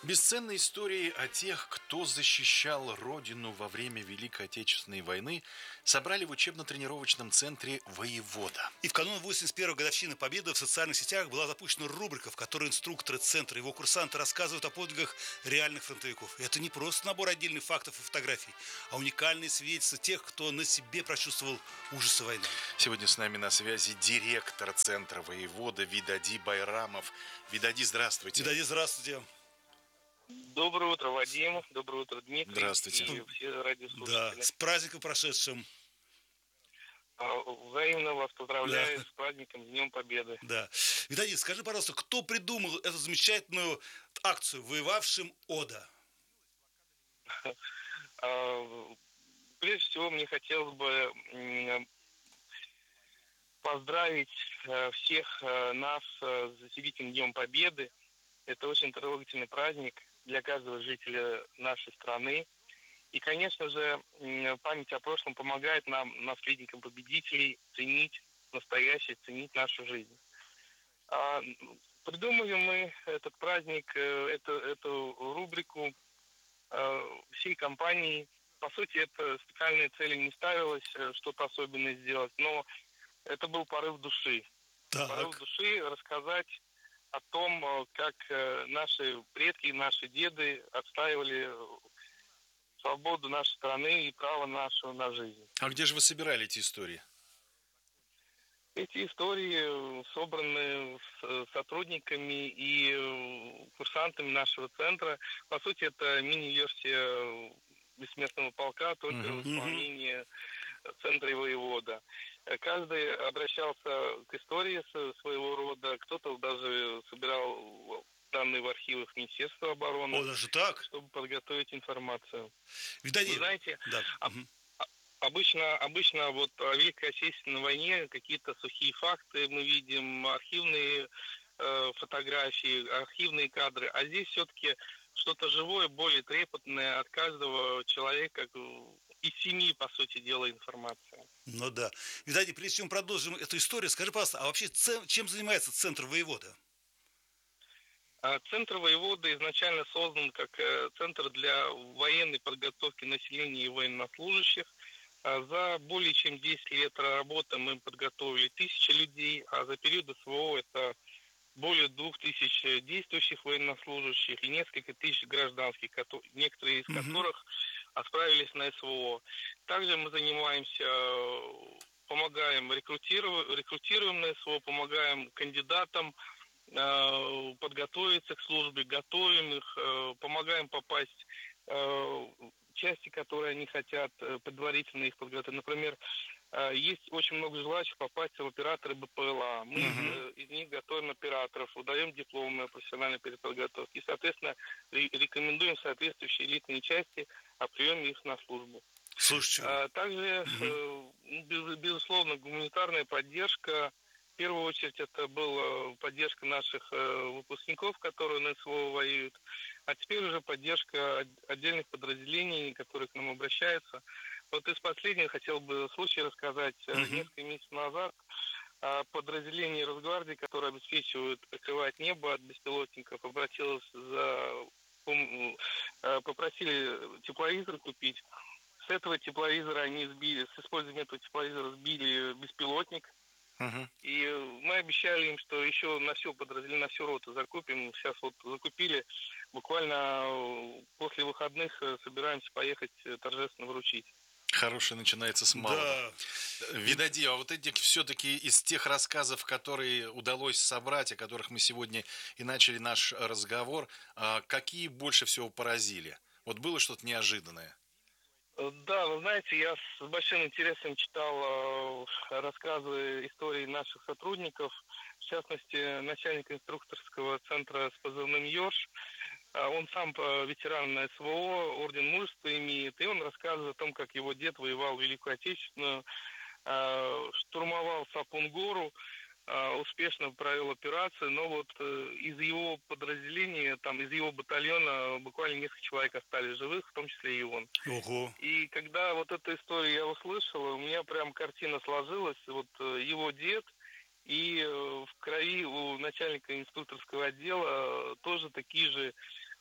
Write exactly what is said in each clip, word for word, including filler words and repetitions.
Бесценные истории о тех, кто защищал Родину во время Великой Отечественной войны, собрали в учебно-тренировочном центре «Воевода». И в канун восемьдесят первой годовщины Победы в социальных сетях была запущена рубрика, в которой инструкторы центра и его курсанты рассказывают о подвигах реальных фронтовиков. И это не просто набор отдельных фактов и фотографий, а уникальные свидетельства тех, кто на себе прочувствовал ужасы войны. Сегодня с нами на связи директор центра «Воевода» Видади Байрамов. Видади, здравствуйте. Видади, здравствуйте. Доброе утро, Вадим. Доброе утро, Дмитрий. Здравствуйте. И все радиослушатели. Да, с праздником прошедшим. А, Взаимно вас поздравляю да. с праздником, с Днем Победы. Да. Видади, скажи, пожалуйста, кто придумал эту замечательную акцию «Воевавшим Ода»? Прежде всего, мне хотелось бы поздравить всех нас с Великим Днем Победы. Это очень трогательный праздник для каждого жителя нашей страны. И, конечно же, память о прошлом помогает нам, наследникам победителей, ценить настоящее, ценить нашу жизнь. А, придумали мы этот праздник, эту, эту рубрику всей компании. По сути, это специальной цели не ставилось, что-то особенное сделать, но это был порыв души. Так. Порыв души рассказать о том, как наши предки, наши деды отстаивали свободу нашей страны и право нашего на жизнь. А где же вы собирали эти истории? Эти истории собраны с сотрудниками и курсантами нашего центра. По сути, это мини-версия бессмертного полка, только uh-huh. в исполнении центра «Воевода». Каждый обращался к истории своего рода, кто-то даже собирал данные в архивах Министерства обороны. О, даже так? Чтобы подготовить информацию. Видади. Вы знаете, да. об, обычно, обычно вот о Великой Отечественной войне какие-то сухие факты мы видим, архивные э, фотографии, архивные кадры, а здесь все-таки что-то живое, более трепетное от каждого человека, из семьи, по сути дела, информация. Ну да. Видади, прежде чем продолжим эту историю, скажи, пожалуйста, а вообще чем занимается Центр «Воевода»? Центр «Воевода» изначально создан как центр для военной подготовки населения и военнослужащих. За более чем десять лет работы мы подготовили тысячи людей, а за период СВО это более двух тысяч действующих военнослужащих и несколько тысяч гражданских, некоторые из которых отправились на СВО. Также мы занимаемся, помогаем рекрутиров... рекрутируем на СВО, помогаем кандидатам подготовиться к службе, готовим их, помогаем попасть в части, которые они хотят, предварительно их подготовить. Например, есть очень много желающих попасть в операторы БПЛА. Мы uh-huh. из них готовим операторов, выдаем дипломы о профессиональной переподготовке и, соответственно, рекомендуем соответствующие элитные части о приеме их на службу. Слушайте. Также, uh-huh. безусловно, гуманитарная поддержка. В первую очередь это была поддержка наших выпускников, которые на СВО воюют, а теперь уже поддержка отдельных подразделений, которые к нам обращаются. Вот из последнего хотел бы случай рассказать. Uh-huh. Несколько месяцев назад подразделение Росгвардии, которое обеспечивает, прикрывает небо от беспилотников, обратилось за... попросили тепловизор купить. С этого тепловизора они сбили, с использованием этого тепловизора сбили беспилотник. Uh-huh. И мы обещали им, что еще на все подразделение, на всю роту закупим. Сейчас вот закупили. Буквально после выходных собираемся поехать торжественно вручить. Хорошее начинается с малого. Да. Видади, а вот эти все-таки из тех рассказов, которые удалось собрать, о которых мы сегодня и начали наш разговор, какие больше всего поразили? Вот было что-то неожиданное? Да, вы знаете, я с большим интересом читал э, рассказы, истории наших сотрудников, в частности, начальника инструкторского центра с позывным «Ёж». Он сам ветеран на СВО, орден мужества имеет, и он рассказывает о том, как его дед воевал в Великую Отечественную, э, штурмовал Сапун-гору, успешно провел операцию, но вот из его подразделения, там, из его батальона буквально несколько человек остались живых, в том числе и он. Ого. И когда вот эту историю я услышал, у меня прям картина сложилась, вот его дед, и в крови у начальника инструкторского отдела тоже такие же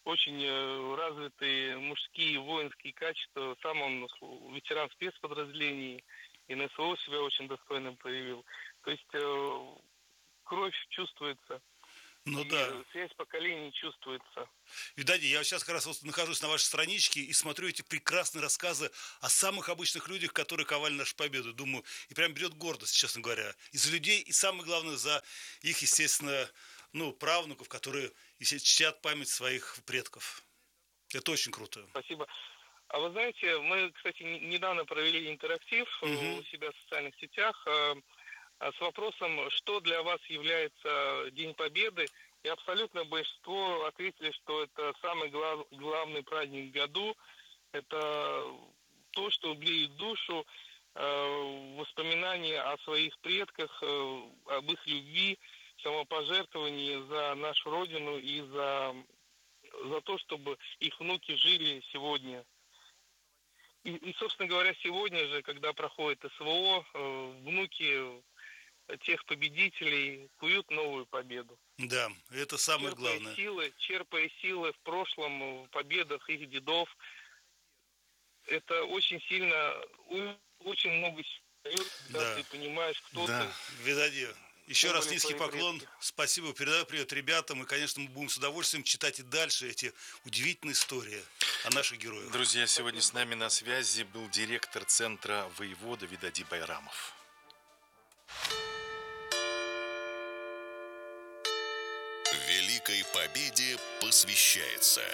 очень э, развитые мужские воинские качества. Сам он ветеран спецподразделений, и на СВО себя очень достойно проявил. То есть э, кровь чувствуется, Ну и да. связь поколений чувствуется. Видать, я сейчас как раз вот нахожусь на вашей страничке и смотрю эти прекрасные рассказы о самых обычных людях, которые ковали нашу победу. Думаю, и прям берет гордость, честно говоря, из людей, и самое главное, за их, естественно, ну, правнуков, которые если чтят память своих предков. Это очень круто. Спасибо. А вы знаете, мы, кстати, недавно провели интерактив Угу. у себя в социальных сетях э, с вопросом, что для вас является День Победы. И абсолютно большинство ответили, что это самый глав, главный праздник в году. Это то, что греет душу, э, воспоминания о своих предках, э, об их любви, самопожертвовании за нашу Родину и за, за то, чтобы их внуки жили сегодня. И, и, собственно говоря, сегодня же, когда проходит СВО, э, внуки тех победителей куют новую победу. Да, это самое черпая главное. Силы, черпая силы в прошлом, в победах их дедов. Это очень сильно, очень много сил, когда Да. ты понимаешь, кто Да. ты. Видади. Еще Кто раз были низкий твои поклон. предки. Спасибо. Передаю привет ребятам. И, конечно, мы будем с удовольствием читать и дальше эти удивительные истории о наших героях. Друзья, сегодня с нами на связи был директор центра воевода Видади Байрамов. Великой Победе посвящается.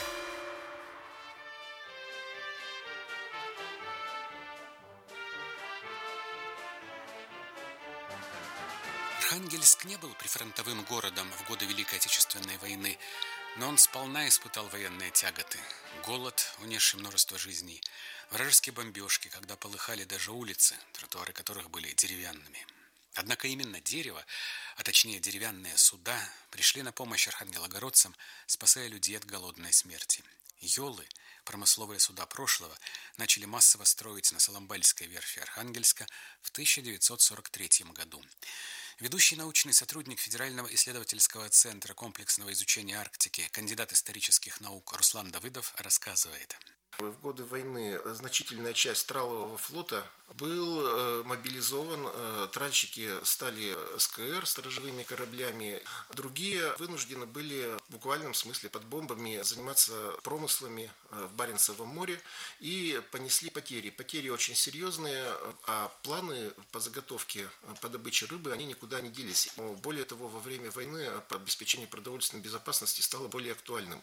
Архангельск не был прифронтовым городом в годы Великой Отечественной войны, но он сполна испытал военные тяготы. Голод, унесший множество жизней, вражеские бомбежки, когда полыхали даже улицы, тротуары которых были деревянными. Однако именно дерево, а точнее деревянные суда, пришли на помощь архангелогородцам, спасая людей от голодной смерти. Йолы, промысловые суда прошлого, начали массово строить на Соломбальской верфи Архангельска в тысяча девятьсот сорок третьем году. Ведущий научный сотрудник Федерального исследовательского центра комплексного изучения Арктики, кандидат исторических наук Руслан Давыдов рассказывает. В годы войны значительная часть тралового флота был э, мобилизован, э, тральщики стали СКР, сторожевыми кораблями, другие вынуждены были в буквальном смысле под бомбами заниматься промыслами э, в Баренцевом море и понесли потери. Потери очень серьезные, а планы по заготовке, по добыче рыбы, они никуда не делись. Более того, во время войны обеспечение продовольственной безопасности стало более актуальным.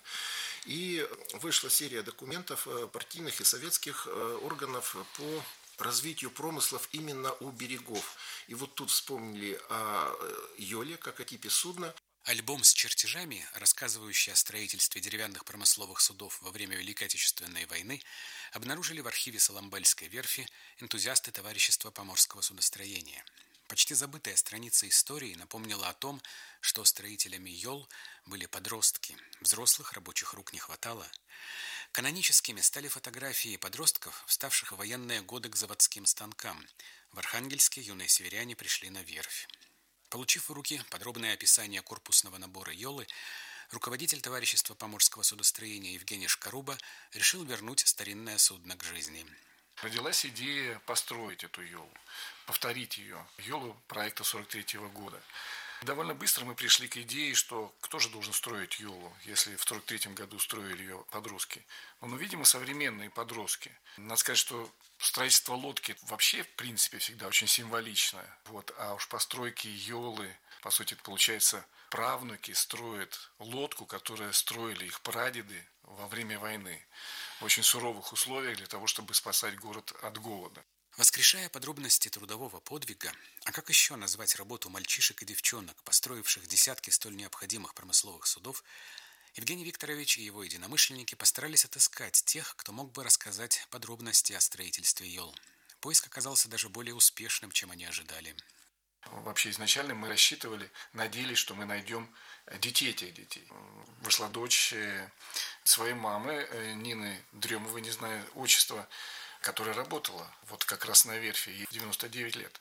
И вышла серия документов партийных и советских органов по развитию промыслов именно у берегов. И вот тут вспомнили о Йоле, как о типе судна. Альбом с чертежами, рассказывающий о строительстве деревянных промысловых судов во время Великой Отечественной войны, обнаружили в архиве Соломбальской верфи энтузиасты товарищества поморского судостроения. Почти забытая страница истории напомнила о том, что строителями Йол были подростки, взрослых рабочих рук не хватало. Каноническими стали фотографии подростков, вставших в военные годы к заводским станкам. В Архангельске юные северяне пришли на верфь. Получив в руки подробное описание корпусного набора Йолы, руководитель товарищества поморского судостроения Евгений Шкаруба решил вернуть старинное судно к жизни. Родилась идея построить эту Йолу, повторить ее, Йолу проекта сорок третьего года. Довольно быстро мы пришли к идее, что кто же должен строить Йолу, если в сорок третьем году строили ее подростки. Ну, видимо, современные подростки. Надо сказать, что строительство лодки вообще, в принципе, всегда очень символичное. Вот. А уж постройки Йолы, по сути, это получается, правнуки строят лодку, которую строили их прадеды во время войны. В очень суровых условиях для того, чтобы спасать город от голода. Воскрешая подробности трудового подвига, а как еще назвать работу мальчишек и девчонок, построивших десятки столь необходимых промысловых судов, Евгений Викторович и его единомышленники постарались отыскать тех, кто мог бы рассказать подробности о строительстве Йол. Поиск оказался даже более успешным, чем они ожидали. Вообще изначально мы рассчитывали, надеялись, что мы найдем детей этих детей. Вышла дочь своей мамы, Нины Дремовой, не знаю отчества, которая работала вот как раз на верфи, ей девяносто девять лет.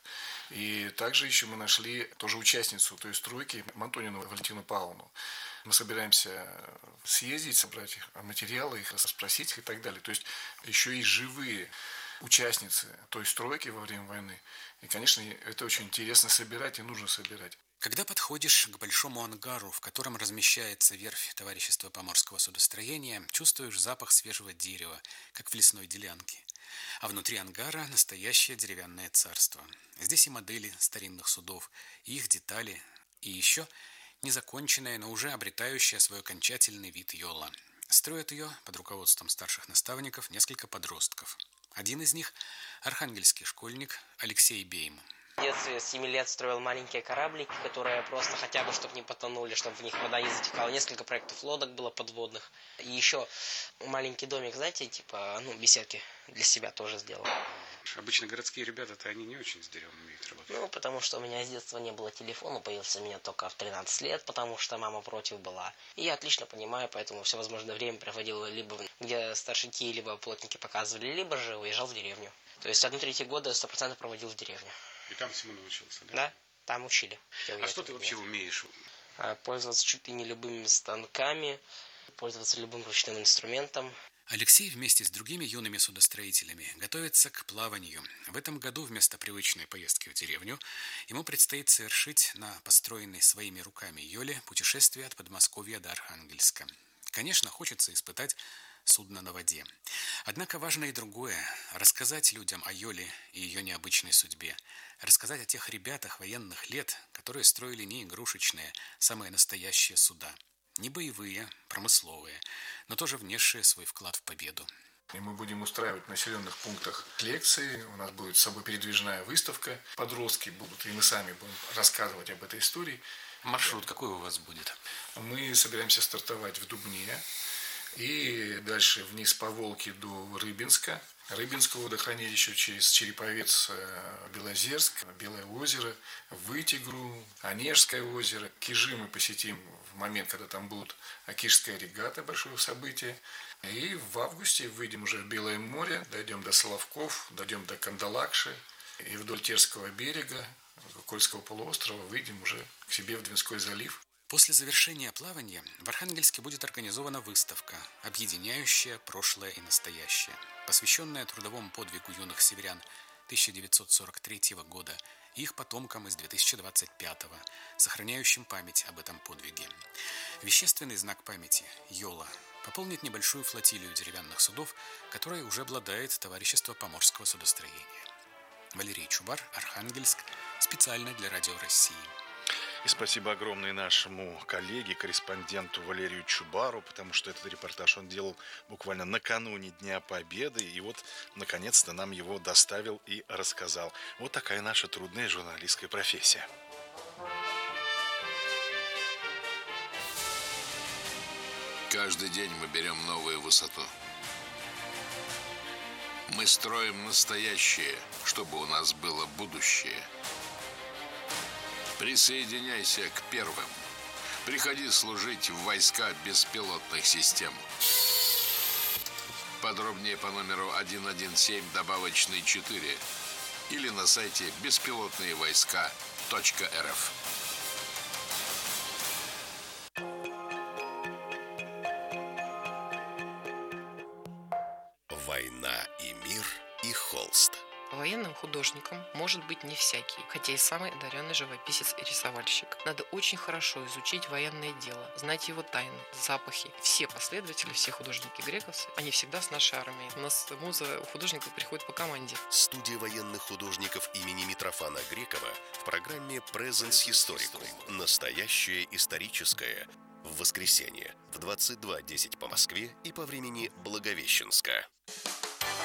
И также еще мы нашли тоже участницу той стройки, Антонину Валентину Павловну. Мы собираемся съездить, собрать материалы, их спросить и так далее. То есть еще и живые участницы той стройки во время войны. И, конечно, это очень интересно собирать и нужно собирать. Когда подходишь к большому ангару, в котором размещается верфь Товарищества Поморского судостроения, чувствуешь запах свежего дерева, как в лесной делянке. А внутри ангара настоящее деревянное царство. Здесь и модели старинных судов, и их детали, и еще незаконченная, но уже обретающая свой окончательный вид йола. Строят ее под руководством старших наставников несколько подростков. Один из них – архангельский школьник Алексей Бейм. В детстве с семи лет строил маленькие кораблики, которые просто хотя бы, чтобы не потонули, чтобы в них вода не затекала. Несколько проектов лодок было подводных. И еще маленький домик, знаете, типа, ну, беседки для себя тоже сделал. Обычно городские ребята-то они не очень с деревом умеют работать. Ну, потому что у меня с детства не было телефона, появился у меня только в тринадцать лет, потому что мама против была. И я отлично понимаю, поэтому все возможное время проводил либо где старшики, либо плотники показывали, либо же уезжал в деревню. То есть одну-треть года сто процентов проводил в деревню. И там всему научился, да? Да, там учили. А что ты вообще умеешь? Пользоваться чуть ли не любыми станками, пользоваться любым ручным инструментом. Алексей вместе с другими юными судостроителями готовится к плаванию. В этом году вместо привычной поездки в деревню ему предстоит совершить на построенной своими руками йоле путешествие от Подмосковья до Архангельска. Конечно, хочется испытать судно на воде. Однако важно и другое – рассказать людям о йоле и ее необычной судьбе. Рассказать о тех ребятах военных лет, которые строили не игрушечные, самые настоящие суда. Не боевые, промысловые, но тоже внесшие свой вклад в победу. И мы будем устраивать в населенных пунктах лекции, у нас будет с собой передвижная выставка, подростки будут, и мы сами будем рассказывать об этой истории. Маршрут какой у вас будет? Мы собираемся стартовать в Дубне и дальше вниз по Волге до Рыбинска, Рыбинского водохранилища через Череповец, Белозерск, Белое озеро, Вытегру, Онежское озеро. Кижи мы посетим в момент, когда там будет Окижская регата, большое событие. И в августе выйдем уже в Белое море, дойдем до Соловков, дойдем до Кандалакши. И вдоль Терского берега, Кольского полуострова выйдем уже к себе в Двинской залив. После завершения плавания в Архангельске будет организована выставка, объединяющая прошлое и настоящее, посвященная трудовому подвигу юных северян тысяча девятьсот сорок третьего года и их потомкам из две тысячи двадцать пятого, сохраняющим память об этом подвиге. Вещественный знак памяти – йола – пополнит небольшую флотилию деревянных судов, которой уже обладает Товарищество Поморского судостроения. Валерий Чубар, Архангельск, специально для Радио России. И спасибо огромное нашему коллеге, корреспонденту Валерию Чубару, потому что этот репортаж он делал буквально накануне Дня Победы, и вот, наконец-то, нам его доставил и рассказал. Вот такая наша трудная журналистская профессия. Каждый день мы берем новую высоту. Мы строим настоящее, чтобы у нас было будущее. Присоединяйся к первым. Приходи служить в войска беспилотных систем. Подробнее по номеру один один семь добавочный четыре или на сайте беспилотные войска точка эр эф. Война и мир и холст. Военным художником может быть не всякий, хотя и самый одаренный живописец и рисовальщик. Надо очень хорошо изучить военное дело, знать его тайны, запахи. Все последователи, все художники грековцы, они всегда с нашей армией. У нас муза у художников приходит по команде. Студия военных художников имени Митрофана Грекова в программе Presence Historicum. Настоящее историческое. В воскресенье в двадцать два десять по Москве и по времени Благовещенска.